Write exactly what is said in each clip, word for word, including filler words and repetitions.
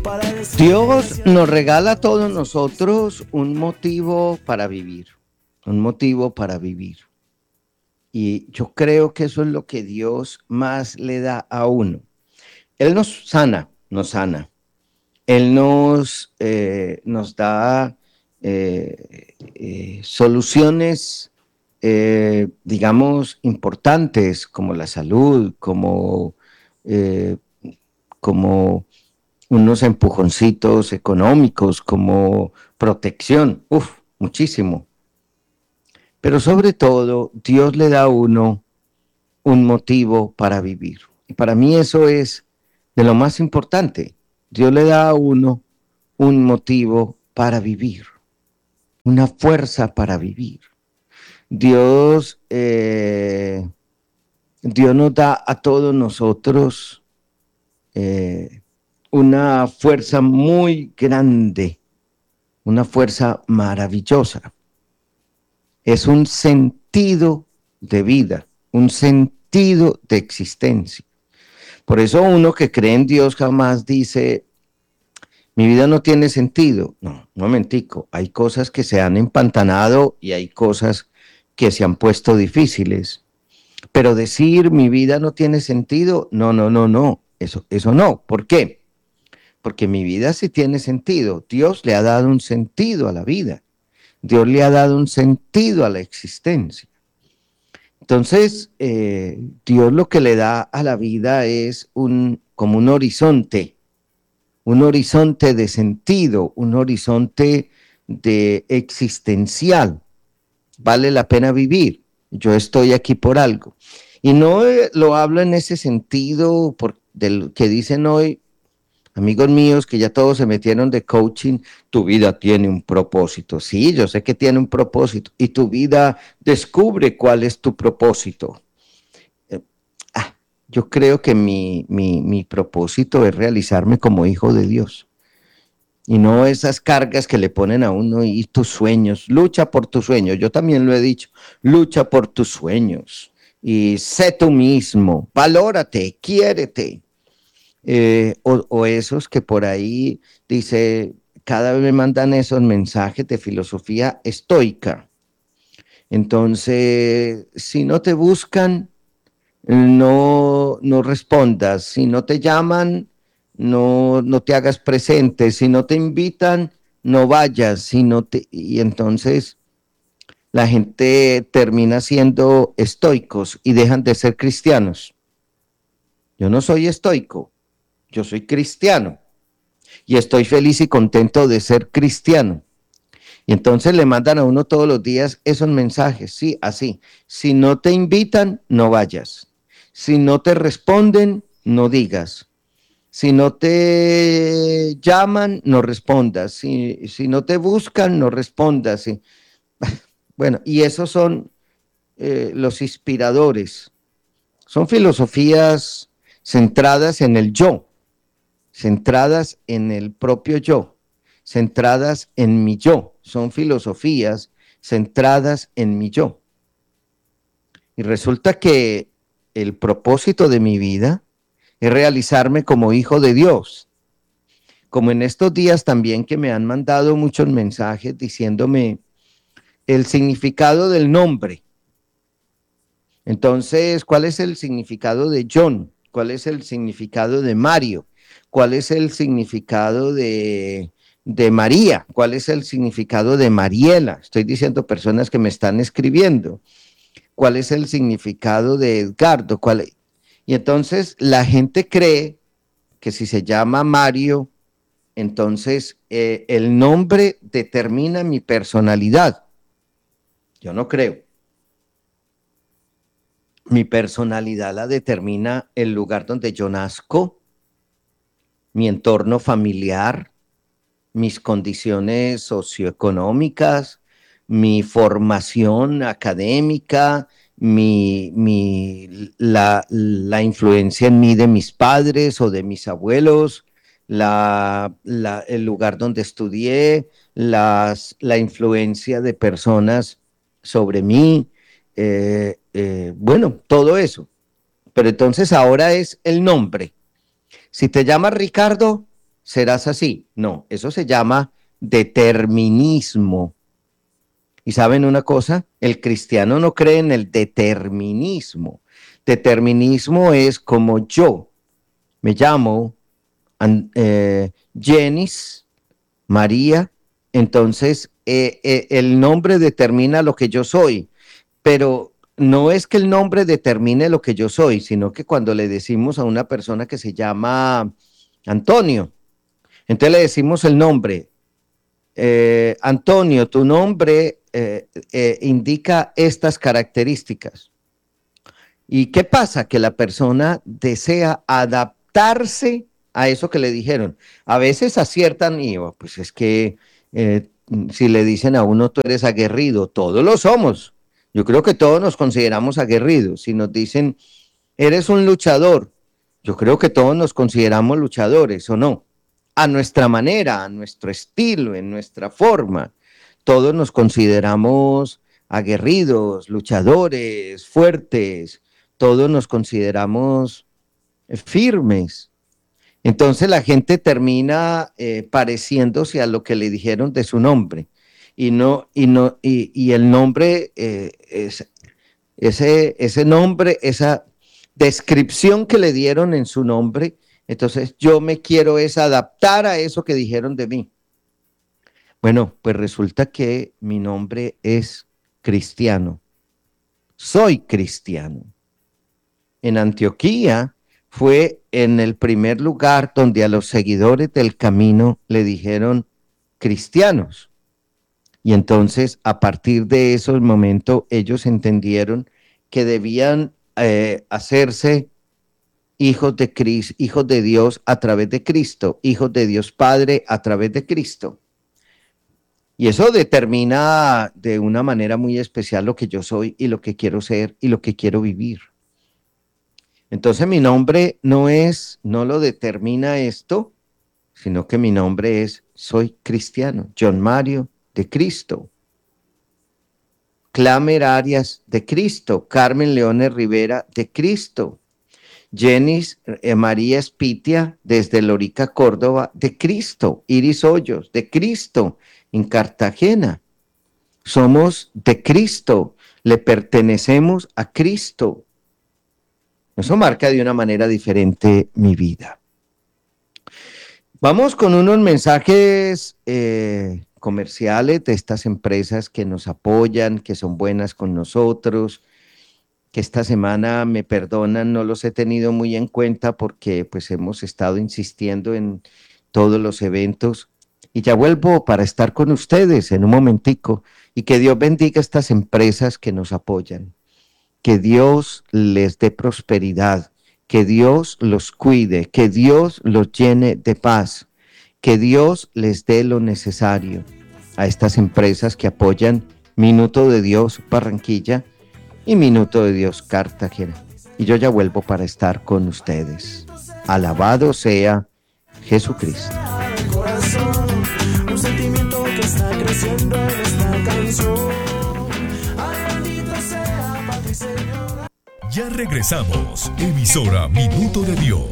Dios nos regala a todos nosotros un motivo para vivir, un motivo para vivir. Y yo creo que eso es lo que Dios más le da a uno. Él nos sana, nos sana. Él nos, eh, nos da eh, eh, soluciones, eh, digamos, importantes como la salud, como, eh, como unos empujoncitos económicos, como protección, uf, muchísimo. Pero sobre todo, Dios le da a uno un motivo para vivir. Y para mí eso es de lo más importante. Dios le da a uno un motivo para vivir, una fuerza para vivir. Dios, eh, Dios nos da a todos nosotros eh, una fuerza muy grande, una fuerza maravillosa. Es un sentido de vida, un sentido de existencia. Por eso uno que cree en Dios jamás dice, mi vida no tiene sentido. No, un momentico, hay cosas que se han empantanado y hay cosas que se han puesto difíciles. Pero decir mi vida no tiene sentido, no, no, no, no, eso, eso no. ¿Por qué? Porque mi vida sí tiene sentido. Dios le ha dado un sentido a la vida. Dios le ha dado un sentido a la existencia. Entonces, eh, Dios lo que le da a la vida es un, como un horizonte, un horizonte de sentido, un horizonte de existencial. Vale la pena vivir. Yo estoy aquí por algo. Y no eh, lo hablo en ese sentido por, del que dicen hoy, amigos míos que ya todos se metieron de coaching, tu vida tiene un propósito. Sí, yo sé que tiene un propósito y tu vida descubre cuál es tu propósito. Eh, ah, yo creo que mi, mi, mi propósito es realizarme como hijo de Dios. Y no esas cargas que le ponen a uno y tus sueños. Lucha por tus sueños. Yo también lo he dicho. Lucha por tus sueños. Y sé tú mismo. Valórate, quiérete. Eh, o, o esos que por ahí dice, cada vez me mandan esos mensajes de filosofía estoica. Entonces, si no te buscan, no, no respondas. Si no te llaman, no, no te hagas presente. Si no te invitan, no vayas. Si no te, y entonces la gente termina siendo estoicos y dejan de ser cristianos. Yo no soy estoico, yo soy cristiano y estoy feliz y contento de ser cristiano. Y entonces le mandan a uno todos los días esos mensajes, sí, así. Si no te invitan, no vayas. Si no te responden, no digas. Si no te llaman, no respondas. Si, si no te buscan, no respondas. Si... Bueno, y esos son eh, los inspiradores. Son filosofías centradas en el yo, centradas en el propio yo, centradas en mi yo. Son filosofías centradas en mi yo. Y resulta que el propósito de mi vida es realizarme como hijo de Dios. Como en estos días también que me han mandado muchos mensajes diciéndome el significado del nombre. Entonces, ¿cuál es el significado de John? ¿Cuál es el significado de Mario? ¿Cuál es el significado de, de María? ¿Cuál es el significado de Mariela? Estoy diciendo personas que me están escribiendo. ¿Cuál es el significado de Edgardo? ¿Cuál es? Y entonces la gente cree que si se llama Mario, entonces eh, el nombre determina mi personalidad. Yo no creo. Mi personalidad la determina el lugar donde yo nazco, mi entorno familiar, mis condiciones socioeconómicas, mi formación académica, mi, mi, la, la influencia en mí de mis padres o de mis abuelos, la, la, el lugar donde estudié, las, la influencia de personas sobre mí, eh, eh, bueno, todo eso. Pero entonces ahora es el nombre. Si te llamas Ricardo, serás así. No, eso se llama determinismo. ¿Y saben una cosa? El cristiano no cree en el determinismo. Determinismo es como yo me llamo eh, Jenis María, entonces eh, eh, el nombre determina lo que yo soy, pero no es que el nombre determine lo que yo soy, sino que cuando le decimos a una persona que se llama Antonio, entonces le decimos el nombre, eh, Antonio, tu nombre eh, eh, indica estas características. ¿Y qué pasa? Que la persona desea adaptarse a eso que le dijeron. A veces aciertan y oh, pues es que eh, si le dicen a uno tú eres aguerrido, todos lo somos. Yo creo que todos nos consideramos aguerridos. Si nos dicen eres un luchador, yo creo que todos nos consideramos luchadores, ¿o no? A nuestra manera, a nuestro estilo, en nuestra forma. Todos nos consideramos aguerridos, luchadores, fuertes. Todos nos consideramos firmes. Entonces la gente termina eh, pareciéndose a lo que le dijeron de su nombre. Y, no, y, no, y, y el nombre, eh, es, ese, ese nombre, esa descripción que le dieron en su nombre, entonces yo me quiero es adaptar a eso que dijeron de mí. Bueno, pues resulta que mi nombre es cristiano. Soy cristiano. En Antioquía fue en el primer lugar donde a los seguidores del camino le dijeron cristianos. Y entonces, a partir de ese momento, ellos entendieron que debían eh, hacerse hijos de Cristo, hijos de Dios a través de Cristo, hijos de Dios Padre a través de Cristo. Y eso determina de una manera muy especial lo que yo soy y lo que quiero ser y lo que quiero vivir. Entonces mi nombre no es, no lo determina esto, sino que mi nombre es, soy cristiano, John Mario de Cristo. Clamer Arias de Cristo, Carmen Leones Rivera de Cristo, Jenis eh, María Espitia desde Lorica, Córdoba de Cristo, Iris Hoyos de Cristo en Cartagena. Somos de Cristo, le pertenecemos a Cristo. Eso marca de una manera diferente mi vida. Vamos con unos mensajes eh, comerciales de estas empresas que nos apoyan, que son buenas con nosotros, que esta semana me perdonan, no los he tenido muy en cuenta porque pues hemos estado insistiendo en todos los eventos. Y ya vuelvo para estar con ustedes en un momentico y que Dios bendiga a estas empresas que nos apoyan. Que Dios les dé prosperidad, que Dios los cuide, que Dios los llene de paz, que Dios les dé lo necesario a estas empresas que apoyan Minuto de Dios Barranquilla y Minuto de Dios Cartagena. Y yo ya vuelvo para estar con ustedes. Alabado sea Jesucristo. Un sentimiento que está creciendo en esta canción. Ya regresamos, emisora Minuto de Dios.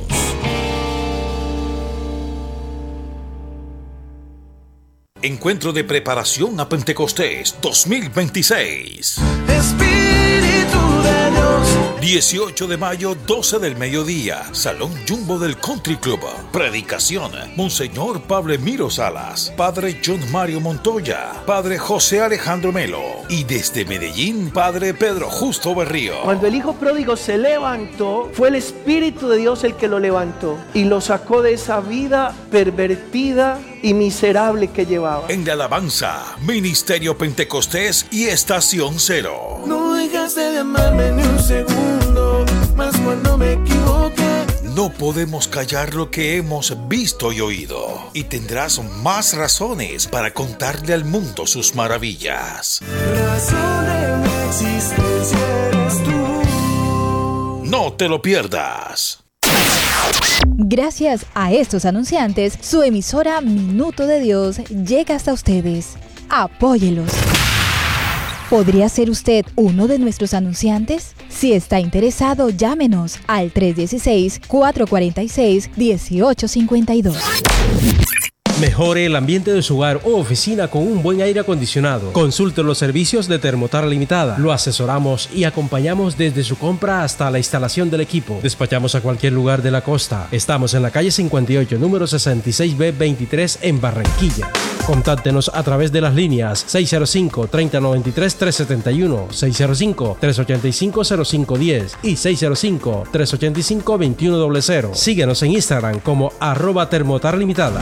Encuentro de preparación a Pentecostés dos mil veintiséis. Espíritu de Dios. dieciocho de mayo, doce del mediodía, Salón Jumbo del Country Club. Predicación, Monseñor Pablo Emiro Salas, Padre John Mario Montoya, Padre José Alejandro Melo y desde Medellín, Padre Pedro Justo Berrío. Cuando el hijo pródigo se levantó, fue el Espíritu de Dios el que lo levantó y lo sacó de esa vida pervertida y miserable que llevaba. En la alabanza, Ministerio Pentecostés y Estación Cero. No dejaste de amarme ni un segundo, más cuando me equivoqué. No podemos callar lo que hemos visto y oído, y tendrás más razones para contarle al mundo sus maravillas. Razón de mi existencia eres tú. No te lo pierdas. Gracias a estos anunciantes, su emisora Minuto de Dios llega hasta ustedes. Apóyelos. ¿Podría ser usted uno de nuestros anunciantes? Si está interesado, llámenos al tres uno seis, cuatro cuatro seis, uno ocho cinco dos. Mejore el ambiente de su hogar o oficina con un buen aire acondicionado. Consulte los servicios de Termotar Limitada. Lo asesoramos y acompañamos desde su compra hasta la instalación del equipo. Despachamos a cualquier lugar de la costa. Estamos en la calle cincuenta y ocho, número sesenta y seis B veintitrés en Barranquilla. Contáctenos a través de las líneas seis cero cinco, tres cero nueve tres, tres siete uno, seis cero cinco, tres ocho cinco, cero cinco uno cero y seis cero cinco, tres ocho cinco, dos uno cero cero. Síguenos en Instagram como arroba Termotar Limitada.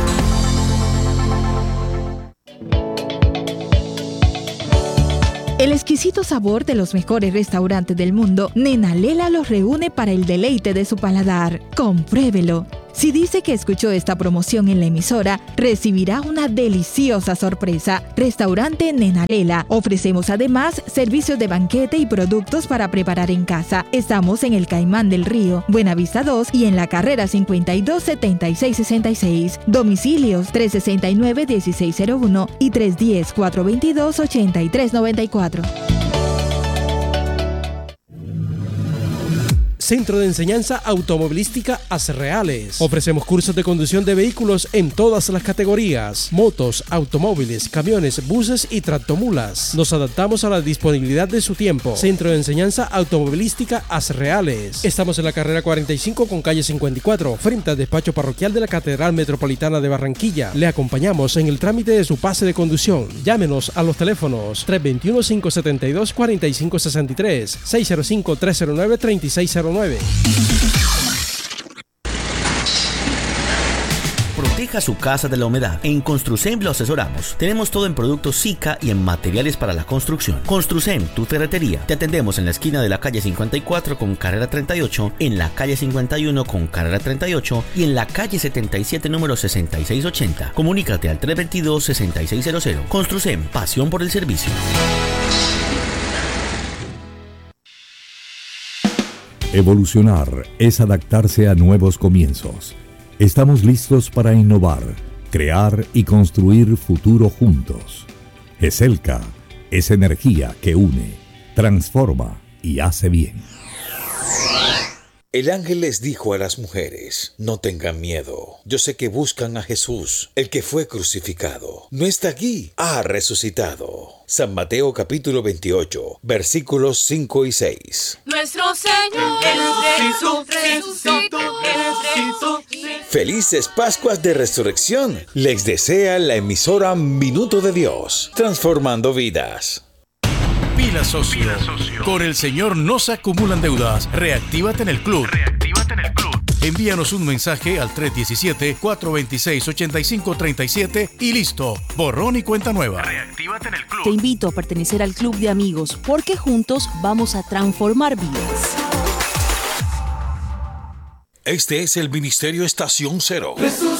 El exquisito sabor de los mejores restaurantes del mundo, Nena Lela los reúne para el deleite de su paladar. Compruébelo. Si dice que escuchó esta promoción en la emisora, recibirá una deliciosa sorpresa. Restaurante Nena Lela. Ofrecemos además servicios de banquete y productos para preparar en casa. Estamos en el Caimán del Río, Buenavista dos y en la carrera cincuenta y dos, setenta y seis sesenta y seis. Domicilios tres sesenta y nueve, dieciséis cero uno y tres uno cero, cuatro dos dos, ocho tres nueve cuatro. Centro de Enseñanza Automovilística Asreales. Ofrecemos cursos de conducción de vehículos en todas las categorías: motos, automóviles, camiones, buses y tractomulas. Nos adaptamos a la disponibilidad de su tiempo. Centro de Enseñanza Automovilística Asreales. Estamos en la carrera cuarenta y cinco con calle cincuenta y cuatro, frente al despacho parroquial de la Catedral Metropolitana de Barranquilla. Le acompañamos en el trámite de su pase de conducción. Llámenos a los teléfonos tres dos uno, cinco siete dos, cuatro cinco seis tres, seis cero cinco, tres cero nueve, tres seis cero nueve. Proteja su casa de la humedad. En Construcem lo asesoramos. Tenemos todo en productos Sika y en materiales para la construcción. Construcem, tu ferretería. Te atendemos en la esquina de la calle cincuenta y cuatro con carrera treinta y ocho, en la calle cincuenta y uno con carrera treinta y ocho y en la calle setenta y siete número sesenta y seis ochenta. Comunícate al tres dos dos, seis seis cero cero. Construcem, pasión por el servicio. Evolucionar es adaptarse a nuevos comienzos. Estamos listos para innovar, crear y construir futuro juntos. GESELCA es energía que une, transforma y hace bien. El ángel les dijo a las mujeres: no tengan miedo. Yo sé que buscan a Jesús, el que fue crucificado. No está aquí, ha resucitado. San Mateo capítulo veintiocho, versículos cinco y seis. Nuestro Señor resucitó, resucitó. Felices Pascuas de Resurrección. Les desea la emisora Minuto de Dios, transformando vidas. Pila socio. Pila socio. Con el Señor no se acumulan deudas. Reactívate en el club. Reactívate en el club. Envíanos un mensaje al tres uno siete, cuatro dos seis, ocho cinco tres siete y listo. Borrón y cuenta nueva. Reactívate en el club. Te invito a pertenecer al club de amigos porque juntos vamos a transformar vidas. Este es el Ministerio Estación Cero.